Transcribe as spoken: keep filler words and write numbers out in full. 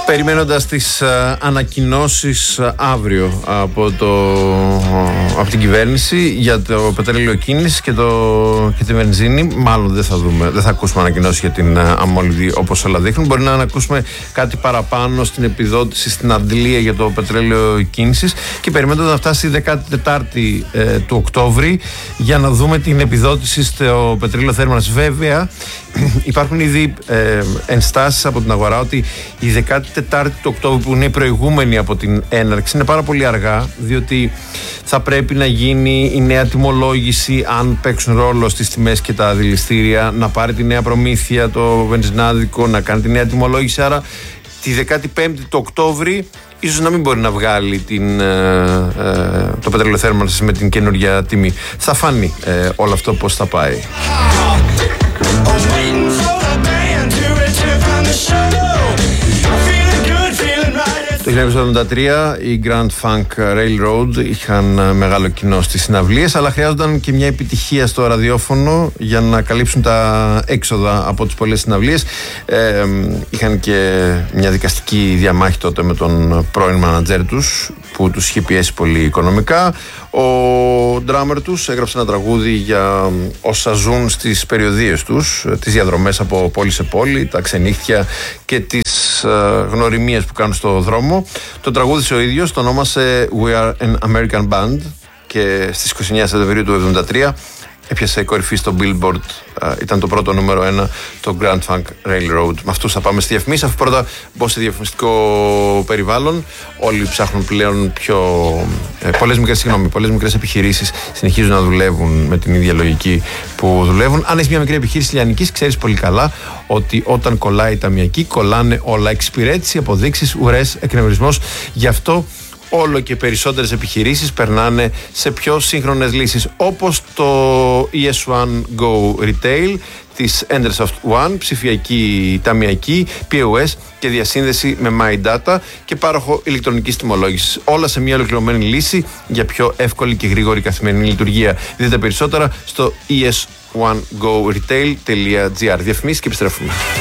Περιμένοντας τις uh, ανακοινώσεις uh, αύριο από, το, uh, από την κυβέρνηση για το πετρέλαιο κίνησης και, το, και τη βενζίνη, μάλλον δεν θα δούμε, δεν θα ακούσουμε ανακοινώσεις για την uh, αμόλυδη όπως όλα δείχνουν. Μπορεί να ακούσουμε κάτι παραπάνω στην επιδότηση στην αντλία για το πετρέλαιο κίνησης και περιμένοντας να φτάσει η δεκάτη τέταρτη uh, του Οκτώβρη για να δούμε την επιδότηση στο πετρέλαιο θέρμανσης. Βέβαια υπάρχουν ήδη ε, ενστάσεις από την αγορά ότι η δεκάτη τέταρτη του Οκτώβρη, που είναι η προηγούμενη από την έναρξη, είναι πάρα πολύ αργά, διότι θα πρέπει να γίνει η νέα τιμολόγηση, αν παίξουν ρόλο στις τιμές και τα δηληστήρια, να πάρει τη νέα προμήθεια το βενζινάδικο, να κάνει τη νέα τιμολόγηση. Άρα τη δεκάτη πέμπτη του Οκτώβρη ίσως να μην μπορεί να βγάλει την, ε, ε, το πετρέλαιο θέρμανσης με την καινούργια τιμή. Θα φανεί ε, όλο αυτό πώς θα πάει. Το χίλια εννιακόσια εβδομήντα τρία οι Grand Funk Railroad είχαν μεγάλο κοινό στις συναυλίες, αλλά χρειάζονταν και μια επιτυχία στο ραδιόφωνο για να καλύψουν τα έξοδα από τις πολλές συναυλίες. Ε, είχαν και μια δικαστική διαμάχη τότε με τον πρώην μάνατζερ τους, που τους είχε πιέσει πολύ οικονομικά. Ο ντράμερ τους έγραψε ένα τραγούδι για όσα ζουν στις περιοδίες τους, τις διαδρομές από πόλη σε πόλη, τα ξενύχτια και τις uh, γνωριμίες που κάνουν στο δρόμο. Το τραγούδισε ο ίδιος, το ονόμασε We Are an American Band και στις είκοσι εννέα Σεπτεμβρίου του εβδομήντα τρία έπιασε κορυφή στο Billboard. Uh, ήταν το πρώτο νούμερο ένα, το Grand Funk Railroad. Με αυτούς θα πάμε στη διαφημίση, αφού πρώτα μπω σε διαφημιστικό περιβάλλον. Όλοι ψάχνουν πλέον πιο ε, πολλές μικρές, συγγνώμη, πολλές μικρές επιχειρήσεις συνεχίζουν να δουλεύουν με την ίδια λογική που δουλεύουν. Αν έχεις μια μικρή επιχείρηση λιανικής, ξέρεις πολύ καλά ότι όταν κολλάει η ταμιακή, κολλάνε όλα. Εξυπηρέτηση, αποδείξεις, ουρές, εκνευρισμός. Γι' αυτό όλο και περισσότερες επιχειρήσεις περνάνε σε πιο σύγχρονες λύσεις, όπως το ι ες ουάν Go Retail της Endersoft One, ψηφιακή ταμιακή, πι ο ες και διασύνδεση με My Data και πάροχο ηλεκτρονικής τιμολόγησης. Όλα σε μια ολοκληρωμένη λύση για πιο εύκολη και γρήγορη καθημερινή λειτουργία. Δείτε περισσότερα στο ι ες ουάν go retail τελεία τζι άρ. Διαφημίσεις και επιστρέφουμε.